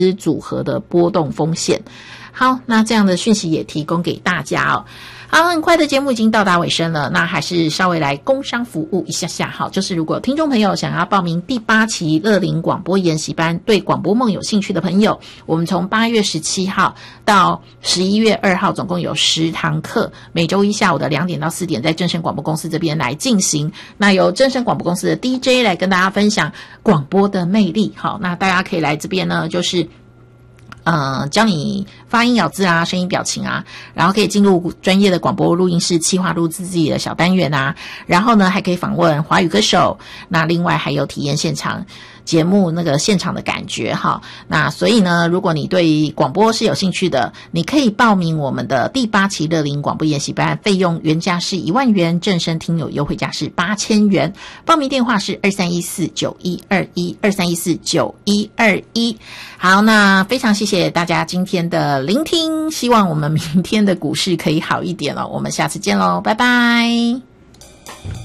组合的波动风险。好，那这样的讯息也提供给大家哦。好，很快的节目已经到达尾声了，那还是稍微来工商服务一下下。好，就是如果听众朋友想要报名第8期乐龄广播研习班，对广播梦有兴趣的朋友，我们从8月17号到11月2号总共有10堂课，每周一下午的2点到4点在正声广播公司这边来进行。那由正声广播公司的 DJ 来跟大家分享广播的魅力。好，那大家可以来这边呢，就是教你发音咬字啊，声音表情啊，然后可以进入专业的广播录音室企划录制自己的小单元啊，然后呢还可以访问华语歌手，那另外还有体验现场节目那个现场的感觉哈。那所以呢，如果你对广播是有兴趣的，你可以报名我们的第8期乐龄广播研习班，费用原价是1万元，正声听友优惠价是8000元。报名电话是23149121 23149121。好，那非常谢谢大家今天的聆听，希望我们明天的股市可以好一点了。我们下次见咯，拜拜。